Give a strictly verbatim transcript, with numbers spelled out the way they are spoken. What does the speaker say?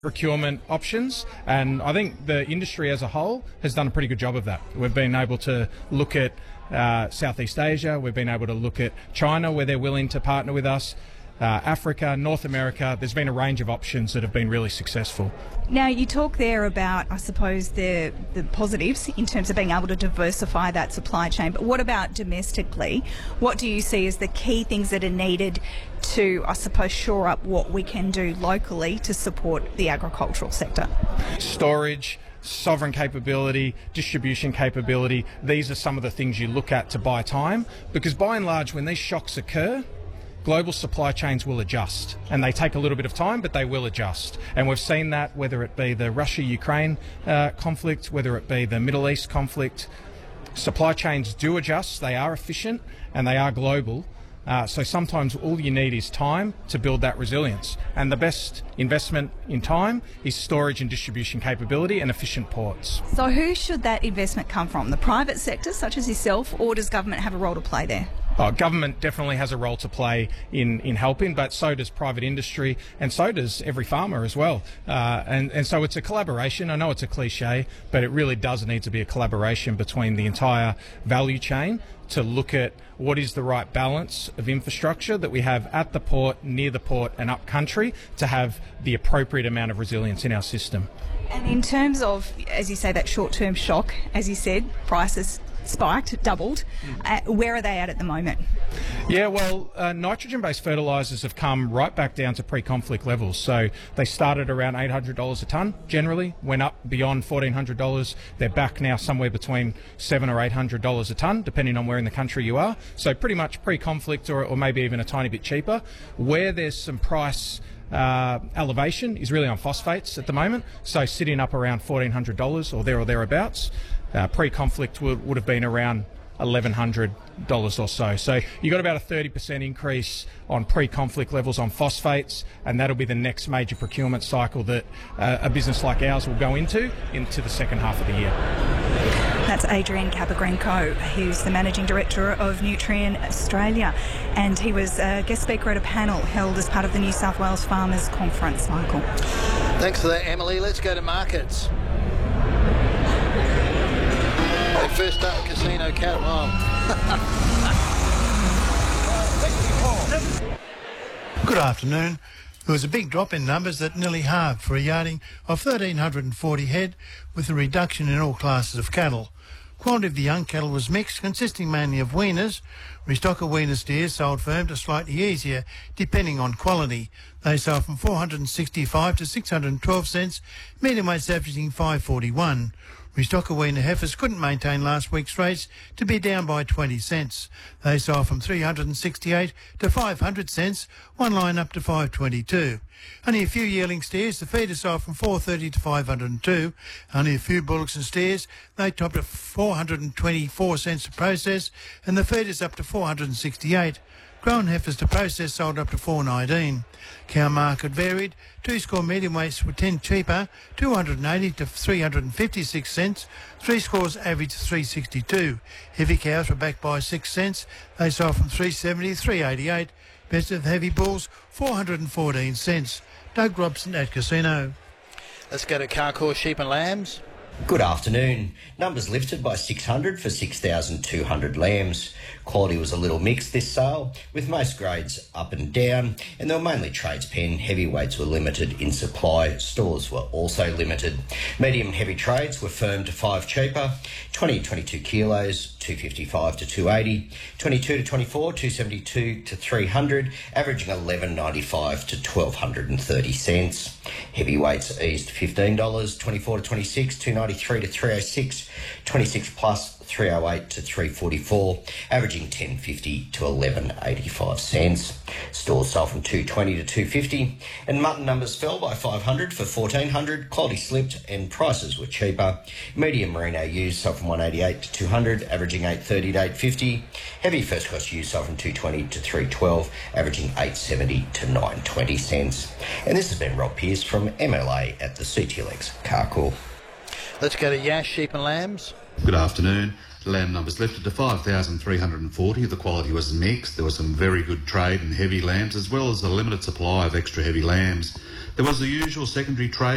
procurement options, and I think the industry as a whole has done a pretty good job of that. We've been able to look at uh, Southeast Asia, we've been able to look at China where they're willing to partner with us, uh, Africa, North America. There's been a range of options that have been really successful. Now, you talk there about, I suppose, the, the positives in terms of being able to diversify that supply chain, but what about domestically? What do you see as the key things that are needed to, I suppose, shore up what we can do locally to support the agricultural sector? Storage, sovereign capability, distribution capability, these are some of the things you look at to buy time, because by and large when these shocks occur, global supply chains will adjust, and they take a little bit of time, but they will adjust. And we've seen that, whether it be the Russia-Ukraine uh, conflict, whether it be the Middle East conflict. Supply chains do adjust, they are efficient, and they are global. Uh, so sometimes all you need is time to build that resilience. And the best investment in time is storage and distribution capability and efficient ports. So who should that investment come from? The private sector, such as yourself, or does government have a role to play there? Uh, government definitely has a role to play in, in helping, but so does private industry, and so does every farmer as well. Uh, and, and so it's a collaboration. I know it's a cliche, but it really does need to be a collaboration between the entire value chain to look at what is the right balance of infrastructure that we have at the port, near the port and up country to have the appropriate amount of resilience in our system. And in terms of, as you say, that short-term shock, as you said, prices spiked, doubled. Uh, where are they at at the moment? Yeah, well, uh, nitrogen-based fertilisers have come right back down to pre-conflict levels. So they started around eight hundred dollars a tonne, generally, went up beyond fourteen hundred dollars. They're back now somewhere between seven hundred or eight hundred dollars a tonne, depending on where in the country you are. So pretty much pre-conflict, or, or maybe even a tiny bit cheaper. Where there's some price Uh, elevation is really on phosphates at the moment, so sitting up around fourteen hundred dollars or there or thereabouts. Uh, pre-conflict would, would have been around eleven hundred dollars or so. So you got about a thirty percent increase on pre-conflict levels on phosphates, and that'll be the next major procurement cycle that uh, a business like ours will go into, into the second half of the year. That's Adrian Capagrenco, who's the Managing Director of Nutrien Australia, and he was a guest speaker at a panel held as part of the New South Wales Farmers Conference, Michael. Thanks for that, Emily. Let's go to markets. They first start with Casino Cattle. Good afternoon. There was a big drop in numbers that nearly halved for a yarding of one thousand three hundred forty head, with a reduction in all classes of cattle. Quality of the young cattle was mixed, consisting mainly of weaners. Restocker weaner steers sold firm to slightly easier, depending on quality. They sold from four hundred sixty-five to six hundred twelve cents, medium weights averaging five forty-one. Restocker weaner heifers couldn't maintain last week's rates to be down by twenty cents. They sold from three hundred sixty-eight to five hundred cents, one line up to five twenty-two. Only a few yearling steers, the feeder sold from four thirty to five hundred two. Only a few bullocks and steers, they topped at four hundred twenty-four cents to process, and the feeders up to four hundred sixty-eight. Grown heifers to process sold up to four nineteen. Cow market varied. Two score medium weights were ten cheaper, two hundred eighty to three hundred fifty-six cents. Three scores averaged three sixty-two. Heavy cows were backed by six cents. They sold from three seventy to three eighty-eight. Best of heavy bulls, four hundred fourteen cents. Doug Robson at Casino. Let's go to Carcoar Sheep and Lambs. Good afternoon. Numbers lifted by six hundred for six thousand two hundred lambs. Quality was a little mixed this sale, with most grades up and down, and they were mainly trades pen. Heavyweights were limited in supply. Stores were also limited. Medium and heavy trades were firm to five cheaper. twenty to twenty-two kilos, two fifty-five to two eighty. twenty-two to twenty-four, two seventy-two to three hundred, averaging eleven ninety-five to twelve thirty cents. Heavyweights eased fifteen dollars. twenty-four to twenty-six, two ninety-three to three oh six. twenty-six plus, three oh eight to three forty-four, averaging ten fifty to eleven eighty-five cents. Stores sold from two twenty to two fifty, and mutton numbers fell by five hundred for fourteen hundred. Quality slipped and prices were cheaper. Medium merino ewes sold from one eighty-eight to two hundred, averaging eight thirty to eight fifty. Heavy first cost ewes sold from two twenty to three twelve, averaging eight seventy to nine twenty cents. And this has been Rob Pearce from M L A at the C T L X Carcoar. Let's go to Yash Sheep and Lambs. Good afternoon. Lamb numbers lifted to five thousand three hundred forty. The quality was mixed. There was some very good trade in heavy lambs, as well as a limited supply of extra heavy lambs. There was the usual secondary trade